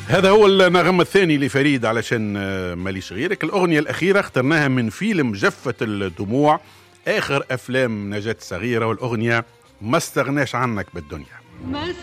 هذا هو النغم الثاني لفريد علشان ماليش غيرك. الأغنية الأخيرة اخترناها من فيلم جفة الدموع، آخر أفلام نجاة صغيرة، والأغنية ما استغناش عنك بالدنيا.